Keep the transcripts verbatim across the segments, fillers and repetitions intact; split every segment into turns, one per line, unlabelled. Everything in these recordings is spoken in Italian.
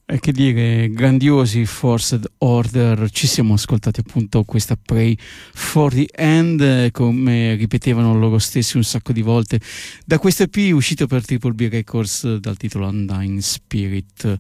Eh, che dire, grandiosi Forced Order. Ci siamo ascoltati appunto questa Pray for the End, eh, come ripetevano loro stessi un sacco di volte, da questo E P uscito per Triple B Records eh, dal titolo Undying Spirit.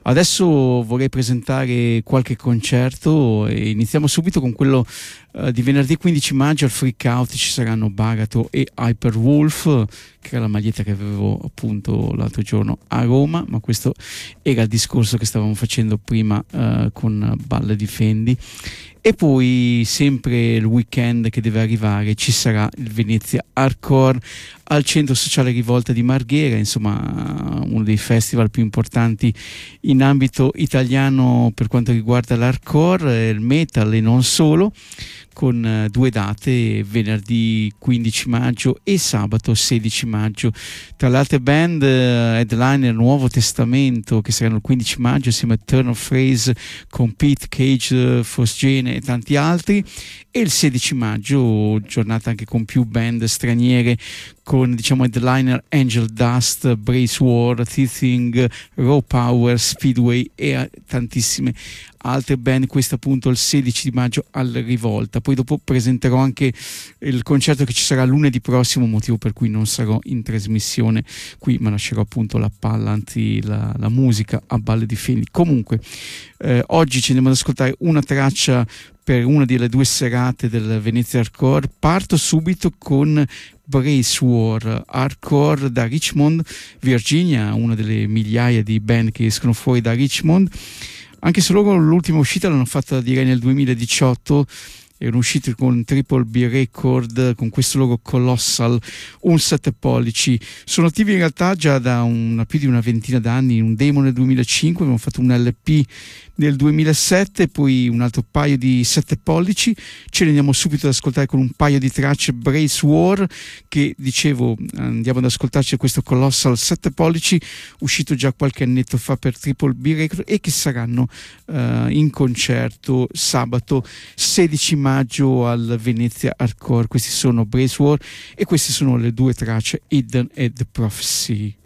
Adesso vorrei presentare qualche concerto e iniziamo subito con quello Uh, di venerdì quindici maggio. Al Freak Out ci saranno Bagatro e Hyperwolf, che era la maglietta che avevo appunto l'altro giorno a Roma, ma questo era il discorso che stavamo facendo prima uh, con Balle di Fendi. E poi sempre il weekend che deve arrivare ci sarà il Venezia Hardcore al Centro Sociale Rivolta di Marghera, insomma uno dei festival più importanti in ambito italiano per quanto riguarda l'hardcore, il metal e non solo, con uh, due date, venerdì quindici maggio e sabato sedici maggio. Tra le altre band, uh, headliner Nuovo Testamento, che saranno il quindici maggio assieme a Turn of Phrase con Pete Cage, uh, Fosgene e tanti altri, e il sedici maggio giornata anche con più band straniere, con diciamo headliner Angel Dust, Brace War, Teething, Raw Power, Speedway e tantissime altre band. Questo appunto il sedici di maggio al Rivolta. Poi dopo presenterò anche il concerto che ci sarà lunedì prossimo, motivo per cui non sarò in trasmissione qui, ma lascerò appunto la palla, anzi la, la musica a Balle di Fendi. Comunque eh, oggi ci andiamo ad ascoltare una traccia per una delle due serate del Venezia Hardcore. Parto subito con Brace War, hardcore da Richmond, Virginia, una delle migliaia di band che escono fuori da Richmond, anche se loro l'ultima uscita l'hanno fatta direi nel duemiladiciotto. Erano usciti con Triple B Record, con questo logo Colossal, un sette pollici. Sono attivi in realtà già da una, più di una ventina d'anni, un demo nel duemilacinque, abbiamo fatto un L P nel duemilasette, poi un altro paio di sette pollici. Ce ne andiamo subito ad ascoltare con un paio di tracce Brace War, che dicevo andiamo ad ascoltarci questo Colossal sette pollici, uscito già qualche annetto fa per Triple B Record, e che saranno uh, in concerto sabato sedici maggio al Venezia Hardcore. Questi sono Brace War e queste sono le due tracce Hidden e The Prophecy.